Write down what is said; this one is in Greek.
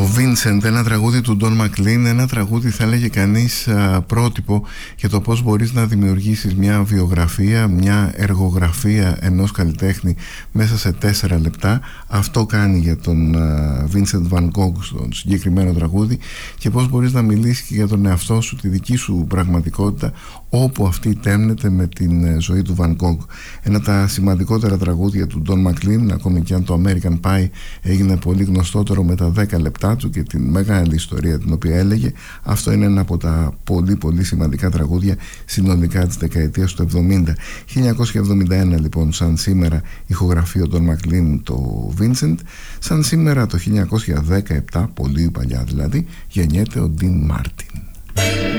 Vincent, ένα τραγούδι του Don McLean, ένα τραγούδι θα έλεγε κανείς πρότυπο για το πώς μπορείς να δημιουργήσεις μια βιογραφία, μια εργογραφία ενός καλλιτέχνη μέσα σε 4 λεπτά. Αυτό κάνει για τον Vincent van Gogh στον συγκεκριμένο τραγούδι, και πώς μπορείς να μιλήσεις και για τον εαυτό σου, τη δική σου πραγματικότητα, όπου αυτή τέμνεται με την ζωή του Van Gogh. Ένα από τα σημαντικότερα τραγούδια του Don McLean, ακόμη και αν το American Pie έγινε πολύ γνωστότερο με τα 10 λεπτά του και την μεγάλη ιστορία την οποία έλεγε, αυτό είναι ένα από τα πολύ πολύ σημαντικά τραγούδια συνολικά της δεκαετίας του 70. 1971 λοιπόν, σαν σήμερα, ηχογραφεί ο Don McLean το Vincent. Σαν σήμερα το 1917, πολύ παλιά δηλαδή, γεννιέται ο Dean Martin.